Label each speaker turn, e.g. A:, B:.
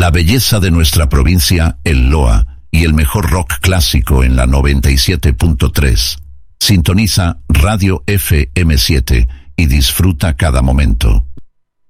A: La belleza de nuestra provincia, el Loa, y el mejor rock clásico en la 97.3. Sintoniza Radio FM7 y disfruta cada momento.